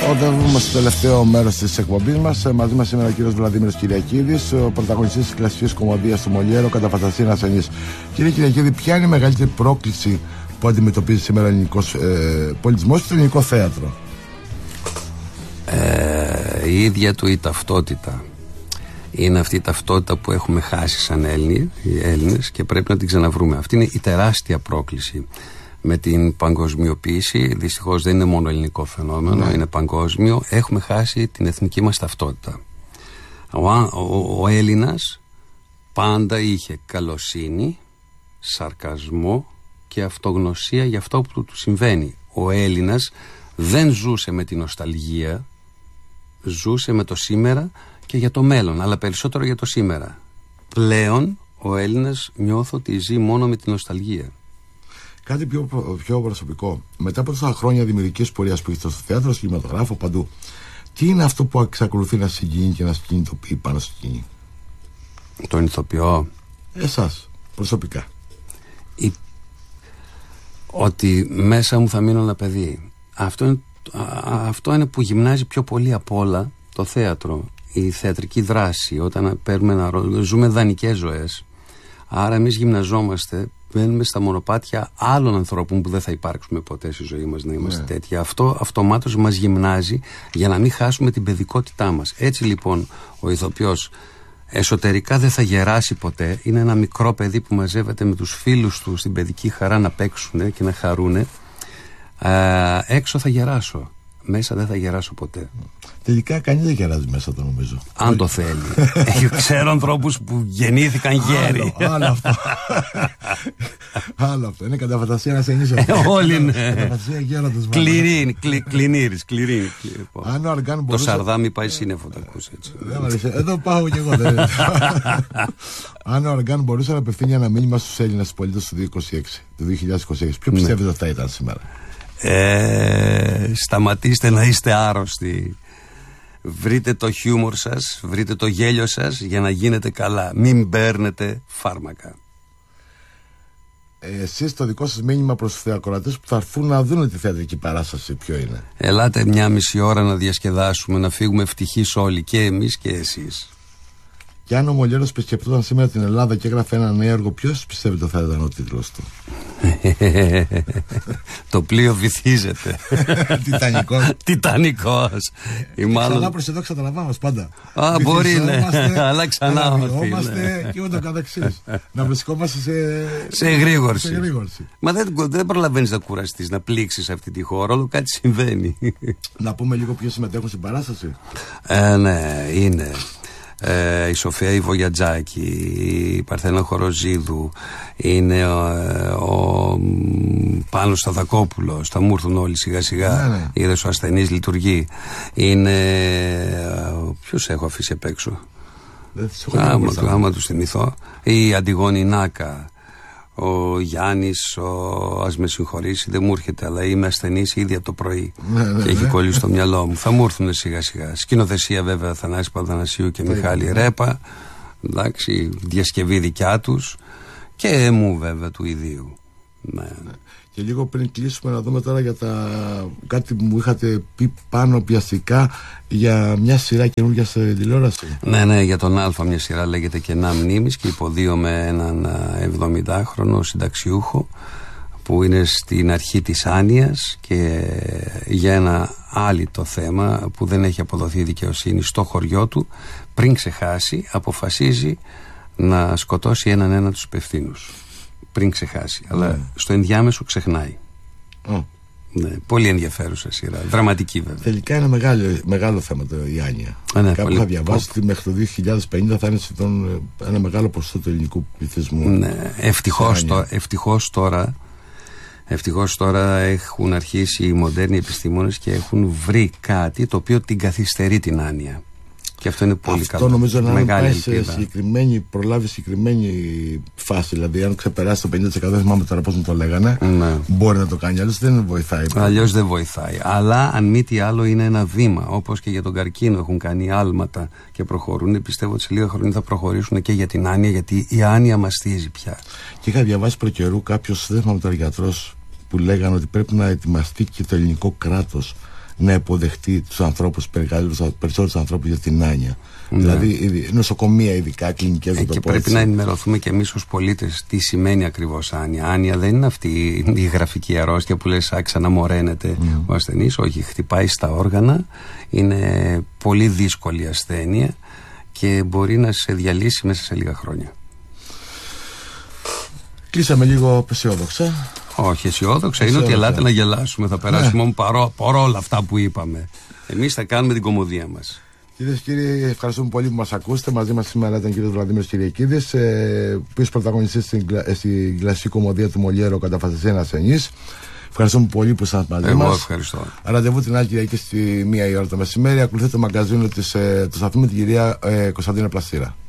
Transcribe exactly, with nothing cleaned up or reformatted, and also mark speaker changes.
Speaker 1: Οδεύουμε στο τελευταίο μέρος της εκπομπής μας. Μαζί μας σήμερα ο κύριος Βλαδίμηρος Κυριακίδης, ο πρωταγωνιστής της κλασικής κομμωδίας του Μολιέρο, κατά φαντασία Ασενής. Κύριε Κυριακίδη, ποια είναι η μεγαλύτερη πρόκληση που αντιμετωπίζει σήμερα ο ελληνικός ε, πολιτισμός και το ελληνικό θέατρο?
Speaker 2: Ε, η ίδια του η ταυτότητα. Είναι αυτή η ταυτότητα που έχουμε χάσει σαν Έλληνες, οι Έλληνες, και πρέπει να την ξαναβρούμε. Αυτή είναι η τεράστια πρόκληση. Με την παγκοσμιοποίηση, δυστυχώς δεν είναι μόνο ελληνικό φαινόμενο, ναι. είναι παγκόσμιο. Έχουμε χάσει την εθνική μας ταυτότητα. Ο, ο, ο Έλληνας πάντα είχε καλοσύνη, σαρκασμό και αυτογνωσία για αυτό που του συμβαίνει. Ο Έλληνας δεν ζούσε με την νοσταλγία, ζούσε με το σήμερα και για το μέλλον, αλλά περισσότερο για το σήμερα. Πλέον ο Έλληνας νιώθω ότι ζει μόνο με την νοσταλγία.
Speaker 1: Κάτι πιο, πιο προσωπικό. Μετά από τόσα χρόνια δημιουργικής πορείας που είστε στο θέατρο, στο κινηματογράφο, παντού, τι είναι αυτό που εξακολουθεί να συγκινεί και να συγκινητοποιεί πάνω στη σκηνή?
Speaker 2: Τον ηθοποιό.
Speaker 1: Εσάς, προσωπικά.
Speaker 2: Η... Ότι μέσα μου θα μείνω ένα παιδί. Αυτό είναι, αυτό είναι που γυμνάζει πιο πολύ απ' όλα το θέατρο. Η θεατρική δράση, όταν παίρνουμε ένα ρόλο, ζούμε δανεικές ζωές. Άρα εμείς γυμναζόμαστε, μπαίνουμε στα μονοπάτια άλλων ανθρώπων που δεν θα υπάρξουμε ποτέ στη ζωή μας να είμαστε ναι. τέτοια. Αυτό αυτομάτως μας γυμνάζει για να μην χάσουμε την παιδικότητά μας. Έτσι λοιπόν ο ηθοποιός εσωτερικά δεν θα γεράσει ποτέ. Είναι ένα μικρό παιδί που μαζεύεται με τους φίλους του στην παιδική χαρά να παίξουν και να χαρούνε. Ε, έξω θα γεράσω. Μέσα δεν θα γεράσω ποτέ.
Speaker 1: Τελικά κανείς δεν γεράζει μέσα, το νομίζω.
Speaker 2: Αν το θέλει. Ξέρω ανθρώπους που γεννήθηκαν γέροι.
Speaker 1: Άλλο, άλλο αυτό. Άλλο αυτό. Είναι κατά φαντασία να σε ενίσχυε.
Speaker 2: Όλοι είναι.
Speaker 1: Κατά φαντασία γέροντος.
Speaker 2: Κληρίνη, κληνήρης, κληρίνη.
Speaker 1: Αν ο Αργάν μπορούσε...
Speaker 2: Το Σαρδάμι πάει σύννεφο, το ακούσει έτσι.
Speaker 1: Εδώ πάω κι εγώ. Αν ο Αργάν μπορούσε να απευθύνει ένα μήνυμα στους Έλληνες πολίτες του δύο χιλιάδες είκοσι έξι, ποιο πιστεύετε ότι θα ήταν σήμερα?
Speaker 2: Ε, σταματήστε να είστε άρρωστοι. Βρείτε το χιούμορ σας, βρείτε το γέλιο σας για να γίνετε καλά. Μην παίρνετε φάρμακα.
Speaker 1: ε, Εσείς το δικό σας μήνυμα προς τους θεακροατές που θα έρθουν να δουν τη θεατρική παράσταση ποιο είναι?
Speaker 2: Ελάτε μια μισή ώρα να διασκεδάσουμε, να φύγουμε ευτυχείς όλοι, και εμείς και εσείς.
Speaker 1: Και αν ο Μολιέρος επισκεπτόταν σήμερα την Ελλάδα και έγραφε ένα νέο έργο, ποιος πιστεύετε θα ήταν ο τίτλος του?
Speaker 2: Το πλοίο βυθίζεται.
Speaker 1: Τιτανικός.
Speaker 2: Τιτανικός.
Speaker 1: Και μάλλον... ξανά προς εδώ καταλαμβάνομαστε πάντα.
Speaker 2: Α, μπορεί, ναι. Αλλά ξανά
Speaker 1: βρισκόμαστε και ούτω καθεξής. Να βρισκόμαστε σε,
Speaker 2: σε εγρήγορση.
Speaker 1: σε εγρήγορση.
Speaker 2: Μα δεν, δεν προλαβαίνεις να κουραστείς, να πλήξεις αυτή τη χώρα. Όλο κάτι συμβαίνει.
Speaker 1: Να πούμε λίγο ποιοι συμμετέχουν στην παράσταση.
Speaker 2: Ε, ναι, είναι Ε, η Σοφία η Βογιατζάκη, η Παρθένα Χοροζίδου, είναι ο, ο Πάνος Σταθακόπουλος. Θα μου έρθουν όλοι σιγά σιγά. Ναι, ναι. Είδες, ο ασθενής λειτουργεί. Είναι ποιος έχω αφήσει απ' έξω? Άμα, άμα τους θυμηθώ. Η Αντιγόνη Νάκα, ο Γιάννης, ο... ας με συγχωρήσει, δεν μου έρχεται, αλλά είμαι ασθενής ήδη από το πρωί. Ναι, ναι, και έχει ναι. κολλήσει στο μυαλό μου. Θα μου έρθουν σιγά σιγά. Σκηνοθεσία βέβαια Θανάση Παπαθανασίου και Μιχάλη Ρέπα. Εντάξει, διασκευή δικιά τους. Και μου βέβαια του ιδίου. Ναι. Ναι.
Speaker 1: Και λίγο πριν κλείσουμε να δούμε τώρα για τα... κάτι που μου είχατε πει πάνω πιαστικά για μια σειρά καινούργια στην τηλεόραση.
Speaker 2: Ναι, ναι, για τον Α, μια σειρά λέγεται Κενά Μνήμης και υποδίωμε έναν εβδομηντάχρονο συνταξιούχο που είναι στην αρχή της άνοιας και για ένα άλυτο θέμα που δεν έχει αποδοθεί δικαιοσύνη στο χωριό του, πριν ξεχάσει αποφασίζει να σκοτώσει έναν ένα τους υπευθύνους. Πριν ξεχάσει, mm. αλλά στο ενδιάμεσο ξεχνάει. Mm. Ναι, πολύ ενδιαφέρουσα σειρά. Δραματική βέβαια.
Speaker 1: Τελικά είναι μεγάλο, μεγάλο θέμα το, η άνοια.
Speaker 2: Α, ναι,
Speaker 1: Κάπου
Speaker 2: πολύ...
Speaker 1: θα διαβάσει ότι μέχρι το δύο χιλιάδες πενήντα θα είναι σχεδόν ένα μεγάλο ποσοστό του ελληνικού πληθυσμού.
Speaker 2: Ναι, ευτυχώς, το, ευτυχώς τώρα ευτυχώς τώρα έχουν αρχίσει οι μοντέρνοι επιστήμονες και έχουν βρει κάτι το οποίο την καθυστερεί την άνοια. Και αυτό είναι πολύ
Speaker 1: αυτό
Speaker 2: καλό.
Speaker 1: Αυτό νομίζω να πάει σε συγκεκριμένη, προλάβει συγκεκριμένη φάση. Δηλαδή, αν ξεπεράσει το πενήντα τοις εκατό, δεν θυμάμαι τώρα πώς μου το λέγανε, ναι. μπορεί να το κάνει. Αλλιώς δεν βοηθάει.
Speaker 2: Αλλιώς δεν βοηθάει. Αλλά αν μη τι άλλο, είναι ένα βήμα. Όπως και για τον καρκίνο έχουν κάνει άλματα και προχωρούν. Πιστεύω ότι σε λίγα χρόνια θα προχωρήσουν και για την άνοια, γιατί η άνοια μαστίζει πια.
Speaker 1: Και είχα διαβάσει προκαιρού κάποιο, δεν θυμάμαι τώρα γιατρός, που λέγανε ότι πρέπει να ετοιμαστεί και το ελληνικό κράτος να υποδεχτεί τους ανθρώπους, περισσότερους ανθρώπους για την άνοια. Ναι. Δηλαδή νοσοκομεία, ειδικά κλινικές.
Speaker 2: Ε, και πρέπει έτσι να ενημερωθούμε και εμείς ως πολίτες τι σημαίνει ακριβώς άνοια. Άνοια δεν είναι αυτή η γραφική αρρώστια που λες ξαναμοραίνεται mm. ο ασθενής. Όχι, χτυπάει στα όργανα, είναι πολύ δύσκολη ασθένεια και μπορεί να σε διαλύσει μέσα σε λίγα χρόνια.
Speaker 1: Κλείσαμε λίγο αισιόδοξα.
Speaker 2: Όχι, αισιόδοξα είναι ότι ελάτε να γελάσουμε. Θα περάσουμε ναι. παρό, παρόλα αυτά που είπαμε. Εμείς θα κάνουμε την κωμωδία μας.
Speaker 1: Κυρίες και κύριοι, ευχαριστούμε πολύ που μας ακούσετε. Μαζί μας σήμερα ήταν ο κύριος Βλαντίμηρος Κυριακίδης, ε, που είναι πρωταγωνιστής στην, στην κλασική κωμωδία του Μολιέρο «Κατά φαντασία ένας ασθενής». Ευχαριστούμε πολύ που ήσασταν μαζί
Speaker 2: Εγώ
Speaker 1: μας.
Speaker 2: Εγώ ευχαριστώ.
Speaker 1: Ραντεβού την άλλη Κυριακή στη μία η ώρα το μεσημέρι. Ακολουθείτε το μαγκαζίνο της, ε, του σταθμού με την κυρία ε, Κωνσταντίνα Πλαστήρα.